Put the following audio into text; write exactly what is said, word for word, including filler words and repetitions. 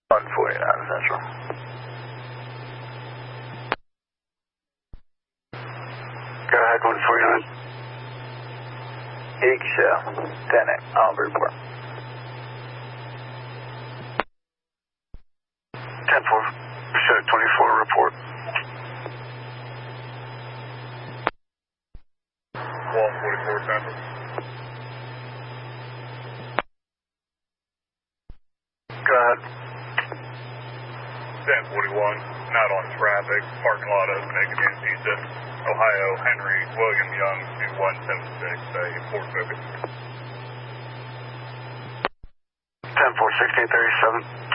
one forty-nine Central. Go ahead, one forty-nine. Eggshell, ten eight, on report. ten four, set twenty-four, report. one forty-four Central. Go ahead. ten forty-one, not on traffic, parking lot open, again, pizza, Ohio, Henry, William Young, two one seven six, uh, Fort Focus. ten four, sixteen thirty-seven.